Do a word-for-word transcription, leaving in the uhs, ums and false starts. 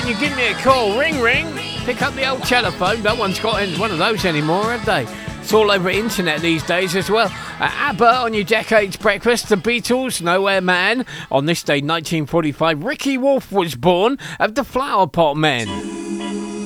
you give me a call. Ring, ring. Pick up the old telephone. No one's got one of those anymore, have they? It's all over internet these days as well. Uh, ABBA on your Decades Breakfast. The Beatles, Nowhere Man. On this day, nineteen forty-five, Ricky Wolf was born of the Flower Pot Men.